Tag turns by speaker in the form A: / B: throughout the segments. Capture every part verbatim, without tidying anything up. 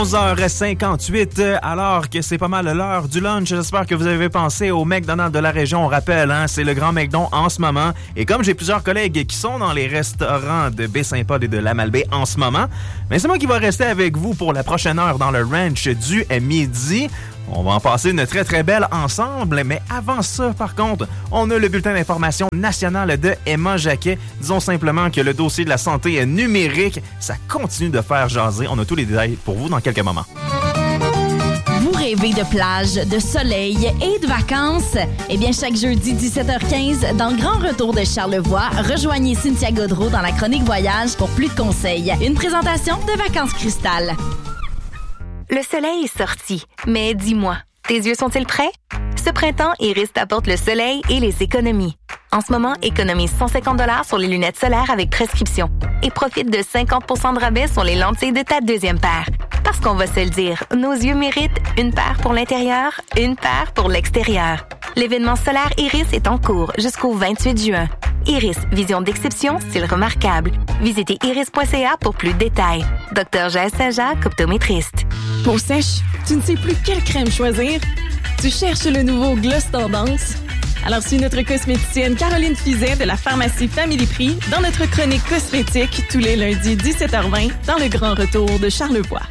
A: onze heures cinquante-huit, alors que c'est pas mal l'heure du lunch. J'espère que vous avez pensé au McDonald's de la région. On rappelle, hein, c'est le Grand McDon en ce moment. Et comme j'ai plusieurs collègues qui sont dans les restaurants de Baie-Saint-Paul et de la Malbaie en ce moment, mais c'est moi qui vais rester avec vous pour la prochaine heure dans le ranch du midi. On va en passer une très très belle ensemble, mais avant ça, par contre, on a le bulletin d'information nationale de Emma Jacquet. Disons simplement que le dossier de la santé numérique, ça continue de faire jaser. On a tous les détails pour vous dans quelques moments.
B: Vous rêvez de plage, de soleil et de vacances? Eh bien, chaque jeudi dix-sept heures quinze, dans le Grand Retour de Charlevoix, rejoignez Cynthia Godreau dans la chronique Voyage pour plus de conseils. Une présentation de Vacances Cristal.
C: Le soleil est sorti, mais dis-moi, tes yeux sont-ils prêts? Ce printemps, Iris t'apporte le soleil et les économies. En ce moment, économise cent cinquante dollars sur les lunettes solaires avec prescription et profite de cinquante pour cent de rabais sur les lentilles de ta deuxième paire. Parce qu'on va se le dire, nos yeux méritent une paire pour l'intérieur, une paire pour l'extérieur. L'événement solaire Iris est en cours jusqu'au vingt-huit juin. Iris, vision d'exception, style remarquable. Visitez iris point c a pour plus de détails. Docteur Jaël Saint-Jacques, optométriste.
D: Peau sèche, tu ne sais plus quelle crème choisir? Tu cherches le nouveau Gloss Tendance? Alors suis notre cosméticienne Caroline Fizet de la pharmacie Family Prix dans notre chronique cosmétique tous les lundis dix-sept heures vingt dans le Grand Retour de Charlevoix.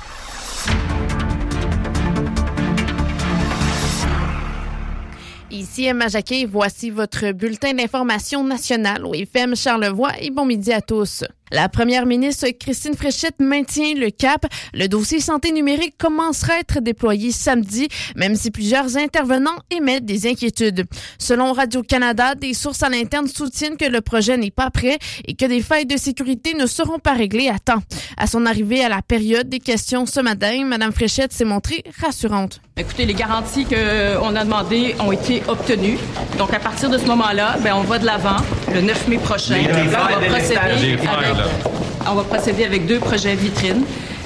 E: Ici Emma Jacquet, voici votre bulletin d'information nationale au F M Charlevoix et bon midi à tous. La première ministre Christine Fréchette maintient le cap. Le dossier santé numérique commencera à être déployé samedi, même si plusieurs intervenants émettent des inquiétudes. Selon Radio-Canada, des sources à l'interne soutiennent que le projet n'est pas prêt et que des failles de sécurité ne seront pas réglées à temps. À son arrivée à la période des questions ce matin, Mme Fréchette s'est montrée rassurante.
F: Écoutez, les garanties qu'on a demandées ont été obtenues. Donc, à partir de ce moment-là, ben, on va de l'avant. Le neuf mai prochain, on va procéder avec... On va procéder avec deux projets vitrines.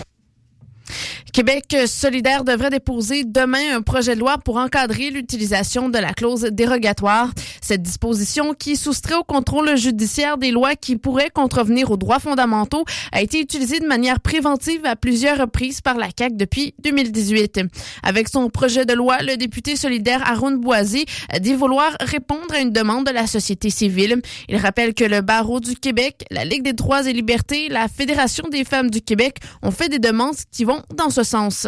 E: Québec solidaire devrait déposer demain un projet de loi pour encadrer l'utilisation de la clause dérogatoire. Cette disposition, qui soustrait au contrôle judiciaire des lois qui pourraient contrevenir aux droits fondamentaux, a été utilisée de manière préventive à plusieurs reprises par la C A Q depuis deux mille dix-huit. Avec son projet de loi, le député solidaire Haroun Boisy dit vouloir répondre à une demande de la société civile. Il rappelle que le Barreau du Québec, la Ligue des droits et libertés, la Fédération des femmes du Québec ont fait des demandes qui vont dans ce sens.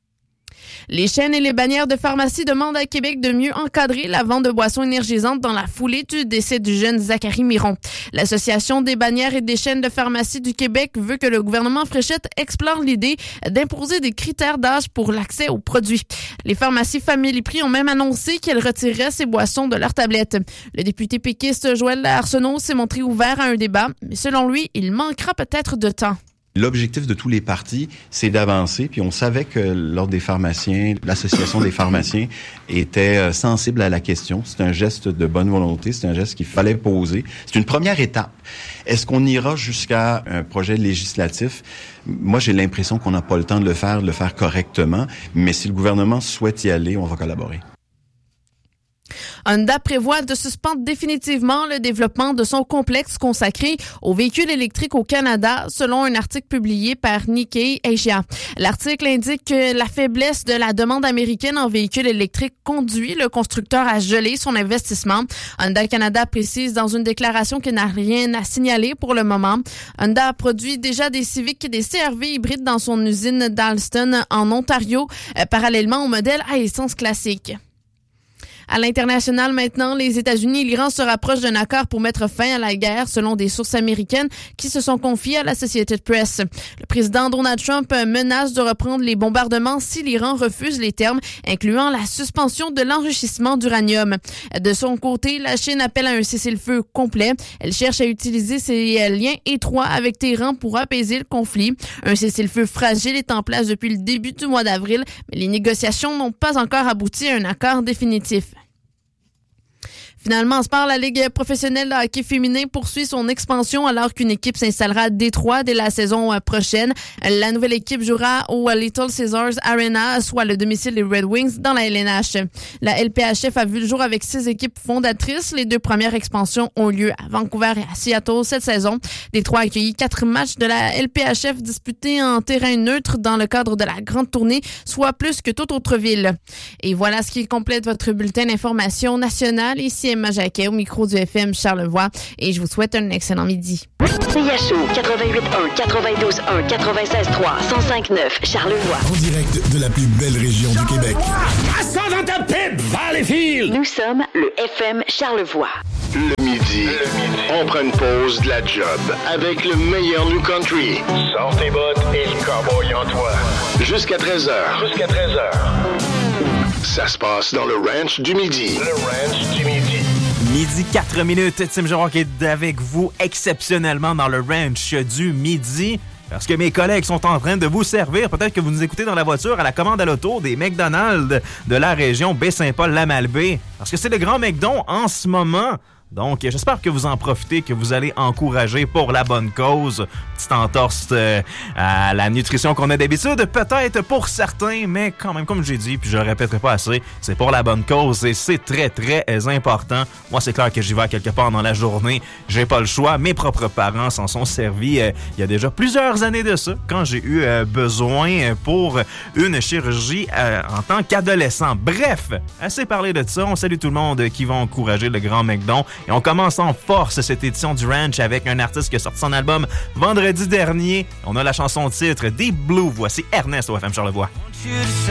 E: Les chaînes et les bannières de pharmacie demandent à Québec de mieux encadrer la vente de boissons énergisantes dans la foulée du décès du jeune Zachary Miron. L'Association des bannières et des chaînes de pharmacie du Québec veut que le gouvernement Fréchette explore l'idée d'imposer des critères d'âge pour l'accès aux produits. Les pharmacies Family Prix ont même annoncé qu'elles retireraient ces boissons de leurs tablettes. Le député péquiste Joël Arsenault s'est montré ouvert à un débat, mais selon lui, il manquera peut-être de temps.
G: L'objectif de tous les partis, c'est d'avancer. Puis on savait que l'Ordre des pharmaciens, l'Association des pharmaciens était sensible à la question. C'est un geste de bonne volonté, c'est un geste qu'il fallait poser. C'est une première étape. Est-ce qu'on ira jusqu'à un projet législatif? Moi, j'ai l'impression qu'on n'a pas le temps de le faire, de le faire correctement. Mais si le gouvernement souhaite y aller, on va collaborer.
E: Honda prévoit de suspendre définitivement le développement de son complexe consacré aux véhicules électriques au Canada, selon un article publié par Nikkei Asia. L'article indique que la faiblesse de la demande américaine en véhicules électriques conduit le constructeur à geler son investissement. Honda Canada précise dans une déclaration qu'il n'a rien à signaler pour le moment. Honda produit déjà des Civic et des C R V hybrides dans son usine d'Alston en Ontario, euh, parallèlement au modèle à essence classique. À l'international maintenant, les États-Unis et l'Iran se rapprochent d'un accord pour mettre fin à la guerre, selon des sources américaines qui se sont confiées à l'Associated Press. Le président Donald Trump menace de reprendre les bombardements si l'Iran refuse les termes, incluant la suspension de l'enrichissement d'uranium. De son côté, la Chine appelle à un cessez-le-feu complet. Elle cherche à utiliser ses liens étroits avec Téhéran pour apaiser le conflit. Un cessez-le-feu fragile est en place depuis le début du mois d'avril, mais les négociations n'ont pas encore abouti à un accord définitif. Finalement, en sport, la Ligue professionnelle de hockey féminin poursuit son expansion alors qu'une équipe s'installera à Détroit dès la saison prochaine. La nouvelle équipe jouera au Little Caesars Arena, soit le domicile des Red Wings dans la L N H. La L P H F a vu le jour avec six équipes fondatrices. Les deux premières expansions ont lieu à Vancouver et à Seattle cette saison. Détroit a accueilli quatre matchs de la L P H F disputés en terrain neutre dans le cadre de la grande tournée, soit plus que toute autre ville. Et voilà ce qui complète votre bulletin d'information nationale. Ici Emma Jacquet au micro du F M Charlevoix et je vous souhaite un excellent midi.
H: C H O quatre-vingt-huit un, quatre-vingt-douze un, quatre-vingt-seize trois, cent cinq neuf Charlevoix.
I: En direct de la plus belle région du Québec.
J: Passons dans ta pipe, Valleyfield!
H: Nous sommes le F M Charlevoix.
J: Le midi, le midi, on prend une pause de la job avec le meilleur New Country. Sors tes bottes et le cowboy en toi. Jusqu'à treize heures. Jusqu'à treize heures. Ça se passe dans le Ranch du Midi. Le Ranch du Midi.
A: Midi quatre minutes, Tim Giroir qui est avec vous exceptionnellement dans le Ranch du Midi. Parce que mes collègues sont en train de vous servir. Peut-être que vous nous écoutez dans la voiture à la commande à l'auto des McDonald's de la région Baie-Saint-Paul-la-Malbaie. Parce que c'est le grand McDon en ce moment. Donc, j'espère que vous en profitez, que vous allez encourager pour la bonne cause. Petite entorse euh, à la nutrition qu'on a d'habitude, peut-être pour certains, mais quand même, comme j'ai dit, puis je le répéterai pas assez, c'est pour la bonne cause et c'est très, très important. Moi, c'est clair que j'y vais quelque part dans la journée. J'ai pas le choix. Mes propres parents s'en sont servis euh, il y a déjà plusieurs années de ça, quand j'ai eu euh, besoin pour une chirurgie euh, en tant qu'adolescent. Bref, assez parlé de ça. On salue tout le monde qui va encourager le grand McDon. Et on commence en force cette édition du Ranch avec un artiste qui a sorti son album vendredi dernier. On a la chanson titre Deep Blue. Voici Ernest au F M Charlevoix.